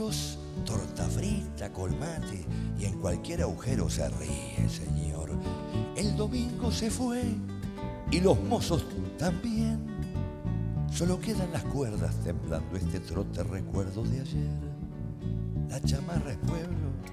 arroz, torta frita, colmate y en cualquier agujero se ríe, señor. El domingo se fue y los mozos también. Solo quedan las cuerdas temblando este trote recuerdo de ayer. La chamarra es pueblo